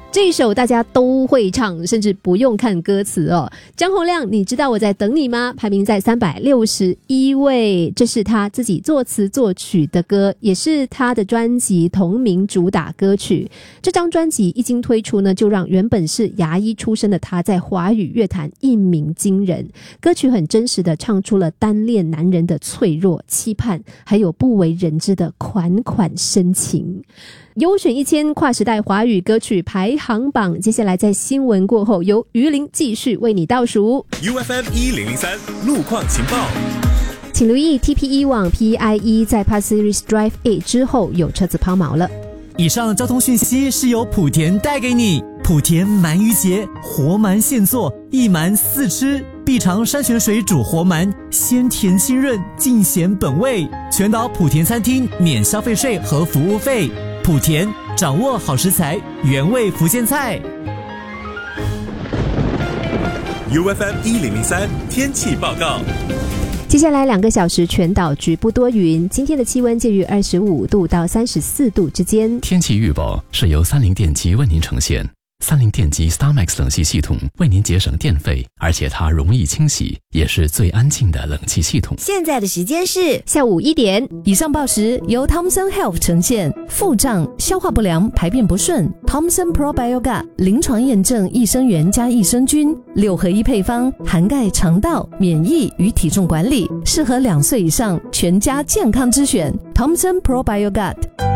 这一首大家都会唱，甚至不用看歌词哦。张洪量，你知道我在等你吗？排名在361位，这是他自己作词作曲的歌，也是他的专辑同名主打歌曲。这张专辑一经推出呢，就让原本是牙医出身的他在华语乐坛一鸣惊人。歌曲很真实的唱出了单恋男人的脆弱、期盼，还有不为人知的款款深情。优选1000跨时代华语歌曲排行榜，接下来在新闻过后，由于林继续为你倒数。 UFM 1003路况情报。 请留意 TPE 网 PIE 在 Pasir Ris Drive A 之后有车子抛锚了。 以上交通讯息是由莆田带给你。莆田鳗鱼节，活鳗现做，一鳗4吃，必尝山泉水煮活鳗，鲜甜清润，尽显本味。全岛莆田餐厅免消费税和服务费。莆田，掌握好食材，原味福建菜。 UFM 1003天气报告。 接下来2个小时全岛局部多云，今天的气温介于25度到34度之间。 天气预报是由三菱电机为您呈现。三菱电机 StarMax 冷气系统为您节省电费，而且它容易清洗，也是最安静的冷气系统。 现在的时间是下午1点。 以上报时由 Thomson Health 呈现。腹胀、消化不良、排便不顺 Thomson Probiotic 临床验证益生元加益生菌6合1配方，涵盖肠道、免疫与体重管理，适合2岁以上全家健康之选 Thomson Probiotic。